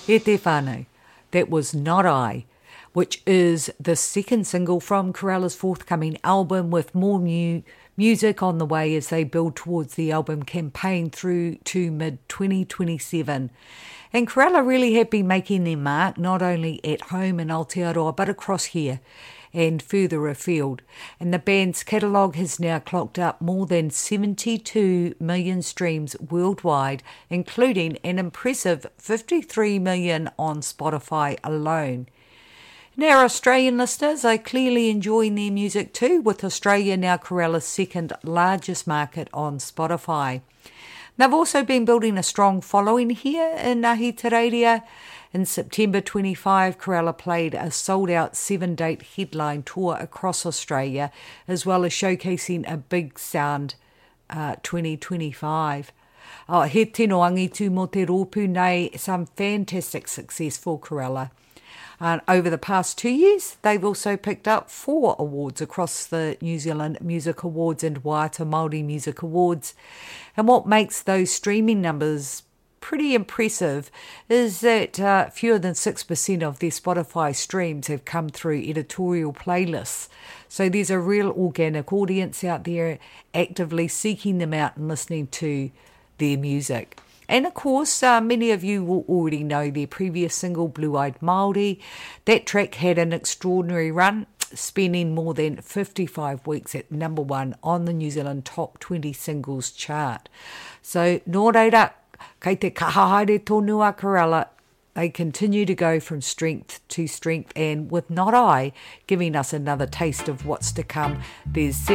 E te whānau. That was Not I, which is the second single from Korella's forthcoming album, with more new music on the way as they build towards the album campaign through to mid-2027. And Corella really have been making their mark not only at home in Aotearoa but across here and further afield. And the band's catalogue has now clocked up more than 72 million streams worldwide, including an impressive 53 million on Spotify alone. Now, Australian listeners are clearly enjoying their music too, with Australia now Corella's second largest market on Spotify. They've also been building a strong following here in Ahitereiria. In September 25, Corella played a sold-out 7-date headline tour across Australia, as well as showcasing a Big Sound 2025. He tino angitu mo te rōpū nei, some fantastic success for Corella. Over the past 2 years, they've also picked up 4 awards across the New Zealand Music Awards and Waiata Māori Music Awards. And what makes those streaming numbers pretty impressive is that fewer than 6% of their Spotify streams have come through editorial playlists. So there's a real organic audience out there actively seeking them out and listening to their music. And of course, many of you will already know their previous single, Blue-Eyed Māori. That track had an extraordinary run, spending more than 55 weeks at number 1 on the New Zealand Top 20 Singles chart. So, nō reira, kei te kahaere tonu a Corella, they continue to go from strength to strength, and with Not I giving us another taste of what's to come, there's